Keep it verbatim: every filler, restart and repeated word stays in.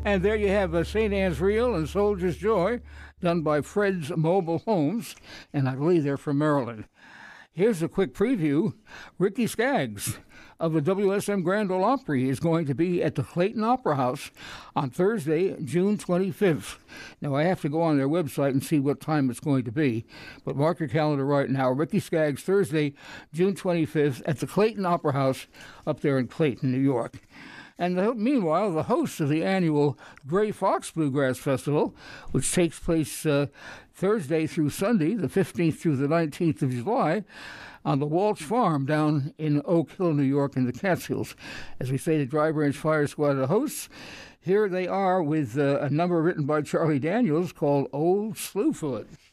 And there you have uh, Saint Anne's Reel and Soldier's Joy, done by Fred's Mobile Homes, and I believe they're from Maryland. Here's a quick preview. Ricky Skaggs of the W S M Grand Ole Opry is going to be at the Clayton Opera House on Thursday, June twenty-fifth. Now, I have to go on their website and see what time it's going to be, but mark your calendar right now. Ricky Skaggs, Thursday, June twenty-fifth, at the Clayton Opera House up there in Clayton, New York. And the, meanwhile, the host of the annual Gray Fox Bluegrass Festival, which takes place uh, Thursday through Sunday, the fifteenth through the nineteenth of July, on the Walsh Farm down in Oak Hill, New York, in the Catskills. As we say, the Dry Branch Fire Squad are the hosts. Here they are with uh, a number written by Charlie Daniels called Old Slewfoot.